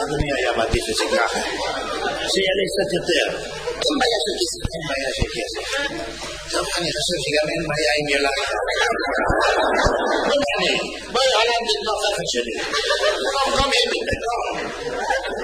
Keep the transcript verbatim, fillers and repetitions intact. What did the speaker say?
אדוני היה מעדיף את זה ככה, שיעלה קצת יותר. אין בעיה של כסף. אין בעיה של כסף. טוב, אני חושב שגם אין בעיה עם ילד. לא מעניין, בואי עליו לתוך החד שלי. לא, לא מעניין.